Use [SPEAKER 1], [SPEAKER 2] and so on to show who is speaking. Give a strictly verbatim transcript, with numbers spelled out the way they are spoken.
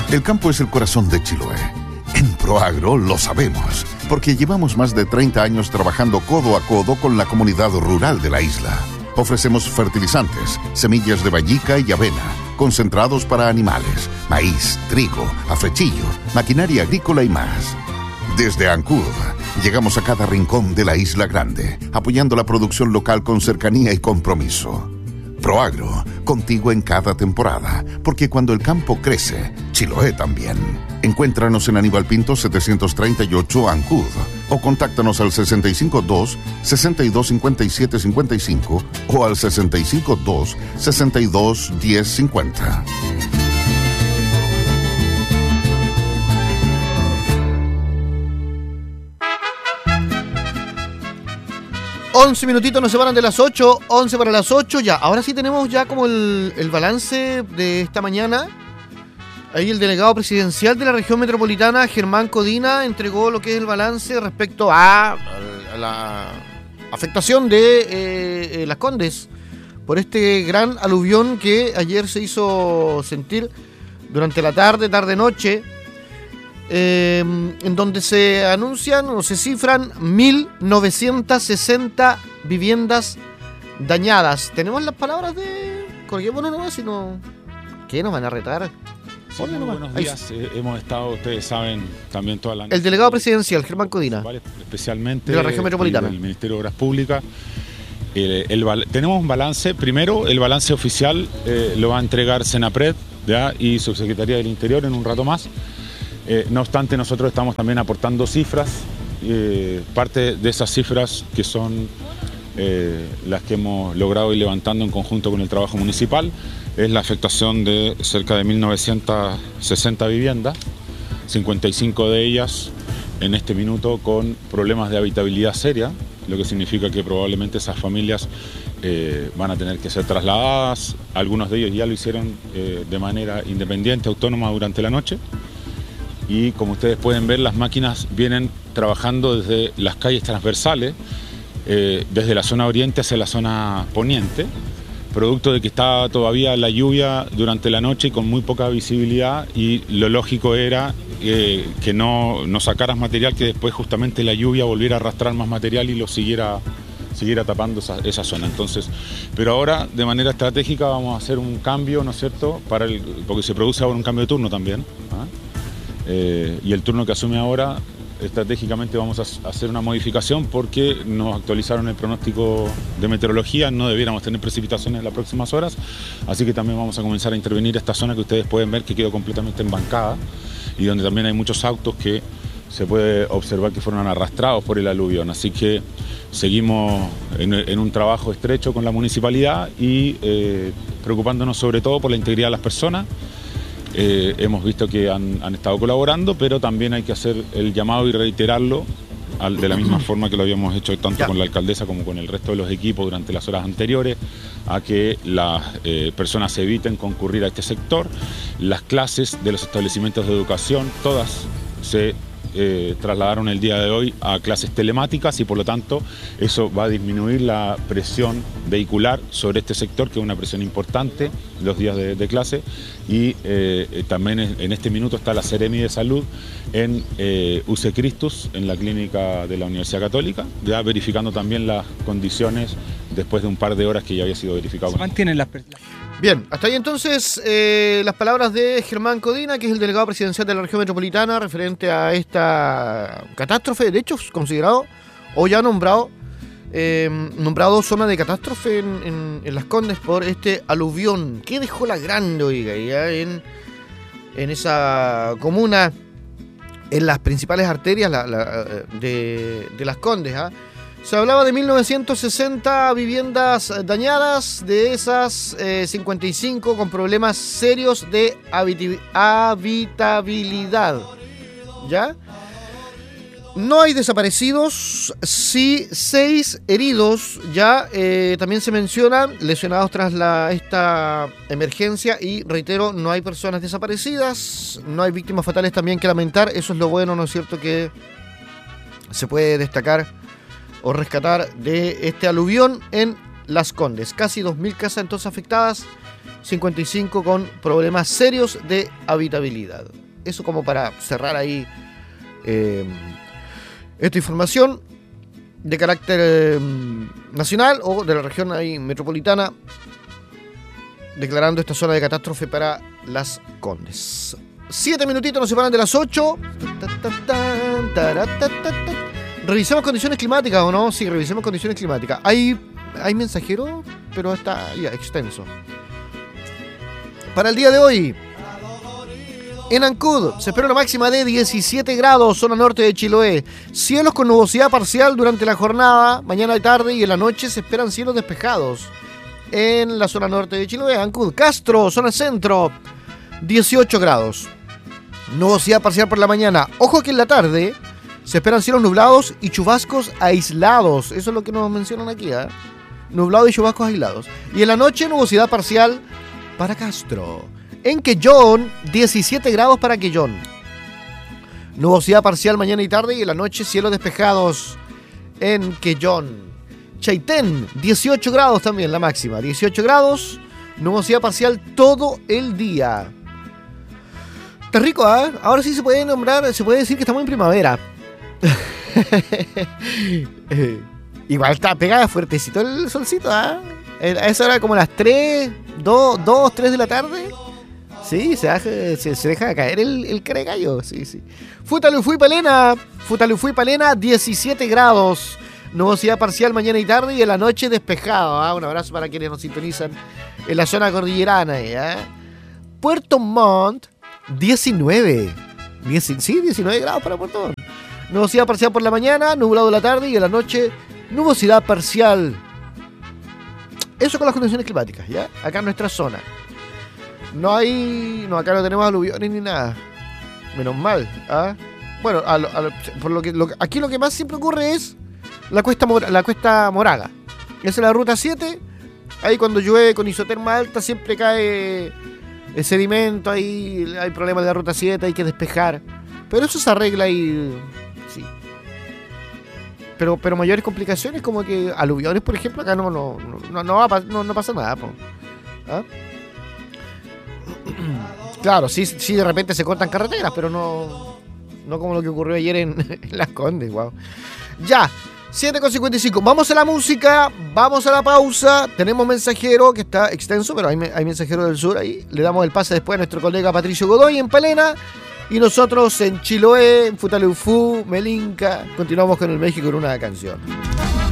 [SPEAKER 1] El campo es el corazón de Chiloé. En Proagro lo sabemos, porque llevamos más de treinta años trabajando codo a codo con la comunidad rural de la isla. Ofrecemos fertilizantes, semillas de vallica y avena, concentrados para animales, maíz, trigo, afrechillo, maquinaria agrícola y más. Desde Ancud, llegamos a cada rincón de la Isla Grande, apoyando la producción local con cercanía y compromiso. Proagro, contigo en cada temporada, porque cuando el campo crece, Chiloé también. Encuéntranos en Aníbal Pinto setecientos treinta y ocho Ancud o contáctanos al sesenta y cinco dos, sesenta y dos cincuenta y siete cincuenta y cinco o al sesenta y cinco dos, sesenta y dos diez cincuenta.
[SPEAKER 2] once minutitos nos separan de las ocho, once para las ocho, ya. Ahora sí tenemos ya como el, el balance de esta mañana. Ahí el delegado presidencial de la región metropolitana, Germán Codina, entregó lo que es el balance respecto a, a la afectación de eh, eh, Las Condes por este gran aluvión que ayer se hizo sentir durante la tarde, tarde-noche. Eh, en donde se anuncian o se cifran mil novecientas sesenta viviendas dañadas. ¿Tenemos las palabras de...? Corriémonos nomás, si no... ¿Qué nos van a retar?
[SPEAKER 3] Sí, muy buenos días. Eh, hemos estado, ustedes saben, también toda la...
[SPEAKER 2] El delegado presidencial, Germán Codina.
[SPEAKER 3] Especialmente...
[SPEAKER 2] De la región metropolitana.
[SPEAKER 3] Del Ministerio de Obras Públicas. El, el, el, tenemos un balance. Primero, el balance oficial eh, lo va a entregar Senapred, ¿ya? Y Subsecretaría del Interior en un rato más. Eh, no obstante, nosotros estamos también aportando cifras, eh, parte de esas cifras que son eh, las que hemos logrado ir levantando en conjunto con el trabajo municipal, es la afectación de cerca de mil novecientas sesenta viviendas, cincuenta y cinco de ellas en este minuto con problemas de habitabilidad seria, lo que significa que probablemente esas familias eh, van a tener que ser trasladadas, algunos de ellos ya lo hicieron eh, de manera independiente, autónoma durante la noche. Y como ustedes pueden ver, las máquinas vienen trabajando desde las calles transversales, eh, desde la zona oriente hacia la zona poniente, producto de que estaba todavía la lluvia durante la noche y con muy poca visibilidad, y lo lógico era eh, que no, no sacaras material, que después justamente la lluvia volviera a arrastrar más material y lo siguiera, siguiera tapando esa, esa zona. Entonces, pero ahora de manera estratégica vamos a hacer un cambio, ¿no es cierto?, para el, porque se produce ahora un cambio de turno también, ¿ah? Eh, y el turno que asume ahora, estratégicamente vamos a hacer una modificación porque nos actualizaron el pronóstico de meteorología, no debiéramos tener precipitaciones en las próximas horas, así que también vamos a comenzar a intervenir esta zona que ustedes pueden ver que quedó completamente embancada y donde también hay muchos autos que se puede observar que fueron arrastrados por el aluvión, así que seguimos en, en un trabajo estrecho con la municipalidad y eh, preocupándonos sobre todo por la integridad de las personas. Eh, hemos visto que han, han estado colaborando, pero también hay que hacer el llamado y reiterarlo al, de la misma forma que lo habíamos hecho tanto ya. con la alcaldesa como con el resto de los equipos durante las horas anteriores, a que las eh, personas eviten concurrir a este sector. Las clases de los establecimientos de educación, todas se eh, trasladaron el día de hoy a clases telemáticas y por lo tanto eso va a disminuir la presión vehicular sobre este sector, que es una presión importante los días de, de clase. Y eh, también en este minuto está la Seremi de Salud en eh, U C Christus, en la clínica de la Universidad Católica, ya verificando también las condiciones después de un par de horas que ya había sido verificado.
[SPEAKER 2] Se mantienen las... Bien, hasta ahí entonces eh, las palabras de Germán Codina, que es el delegado presidencial de la región metropolitana, referente a esta catástrofe, de hecho considerado o ya nombrado Eh, nombrado zona de catástrofe en, en, en Las Condes por este aluvión que dejó la grande, oiga, ya en, en esa comuna, en las principales arterias la, la, de, de Las Condes. ¿eh? Se hablaba de mil novecientas sesenta viviendas dañadas, de esas eh, cincuenta y cinco con problemas serios de habitabilidad. ¿Ya? No hay desaparecidos, sí seis heridos, ya eh, también se mencionan lesionados tras la, esta emergencia y reitero, no hay personas desaparecidas, no hay víctimas fatales también que lamentar, eso es lo bueno, ¿no es cierto?, que se puede destacar o rescatar de este aluvión en Las Condes. Casi dos mil casas entonces afectadas, cincuenta y cinco con problemas serios de habitabilidad. Eso como para cerrar ahí eh, esta información de carácter eh, nacional o de la región ahí metropolitana, declarando esta zona de catástrofe para Las Condes. Siete minutitos nos separan de las ocho. Revisemos condiciones climáticas, ¿o no? Sí, revisemos condiciones climáticas. Hay, hay mensajero, pero está ya extenso. Para el día de hoy, en Ancud se espera una máxima de diecisiete grados, zona norte de Chiloé. Cielos con nubosidad parcial durante la jornada, mañana y tarde, y en la noche se esperan cielos despejados en la zona norte de Chiloé. Ancud, Castro, zona centro, dieciocho grados. Nubosidad parcial por la mañana. Ojo que en la tarde se esperan cielos nublados y chubascos aislados. Eso es lo que nos mencionan aquí, ¿eh? Nublados y chubascos aislados. Y en la noche, nubosidad parcial para Castro. En Quellón, diecisiete grados para Quellón. Nubosidad parcial mañana y tarde, y en la noche, cielos despejados en Quellón. Chaitén, dieciocho grados también la máxima. dieciocho grados, nubosidad parcial todo el día. Está rico, ¿ah? ¿eh? Ahora sí se puede nombrar, se puede decir que estamos en primavera. eh, igual está pegada fuertecito el solcito, ¿ah? ¿eh? A esa hora como las tres, dos, tres de la tarde. Sí, se deja, se, se deja caer el, el caregallo. Sí, sí. Futalufú Palena, Futalufú Palena, diecisiete grados. Nubosidad parcial mañana y tarde, y en la noche despejado. ¿eh? Un abrazo para quienes nos sintonizan en la zona cordillerana. ¿eh? Puerto Montt, diecinueve. Diez, sí, diecinueve grados para Puerto Montt. Nubosidad parcial por la mañana, nublado la tarde, y en la noche nubosidad parcial. Eso con las condiciones climáticas, ¿ya? Acá en nuestra zona. No hay... No, acá no tenemos aluviones ni nada. Menos mal. ¿ah? Bueno, a lo, a lo, por lo que, lo, aquí lo que más siempre ocurre es la cuesta, la cuesta Moraga. Esa es la ruta siete. Ahí cuando llueve con isoterma alta siempre cae el sedimento. Ahí hay problemas de la ruta siete, hay que despejar. Pero eso se arregla y... Sí. Pero, pero mayores complicaciones como que aluviones, por ejemplo, acá no, no, no, no, va, no, no pasa nada. Po. ¿Ah? Claro, sí, sí, de repente se cortan carreteras, pero no, no como lo que ocurrió ayer en, en Las Condes. Wow. Ya, siete con cincuenta y cinco. Vamos a la música, vamos a la pausa. Tenemos mensajero que está extenso, pero hay, hay mensajero del sur ahí. Le damos el pase después a nuestro colega Patricio Godoy en Palena. Y nosotros en Chiloé, en Futaleufú, Melinca, continuamos con el México en una canción.